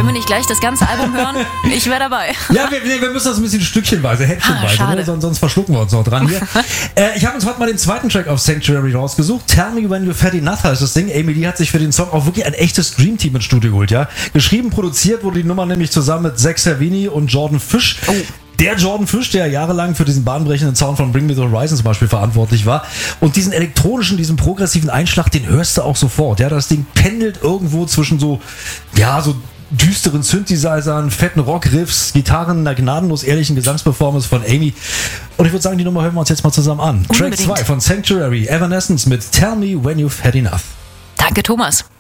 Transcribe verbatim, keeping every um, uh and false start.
Können wir nicht gleich das ganze Album hören? Ich wäre dabei. Ja, wir, wir müssen das ein bisschen stückchenweise, häppchenweise, Ah, ne? sonst, sonst verschlucken wir uns noch dran hier. äh, ich habe uns heute mal den zweiten Track auf Sanctuary rausgesucht. Tell Me When You've Had Enough heißt das Ding. Amy Lee hat sich für den Song auch wirklich ein echtes Dream-Team ins Studio geholt, ja. Geschrieben, produziert wurde die Nummer nämlich zusammen mit Zach Servini und Jordan Fish. Oh. Der Jordan Fish, der jahrelang für diesen bahnbrechenden Sound von Bring Me The Horizon zum Beispiel verantwortlich war. Und diesen elektronischen, diesen progressiven Einschlag, den hörst du auch sofort. Ja, das Ding pendelt irgendwo zwischen so, ja, so düsteren Synthesizern, fetten Rockriffs, Gitarren, einer gnadenlos ehrlichen Gesangsperformance von Amy. Und ich würde sagen, die Nummer hören wir uns jetzt mal zusammen an. Unbedingt. Track zwei von Sanctuary, Evanescence mit Tell Me When You've Had Enough. Danke, Thomas.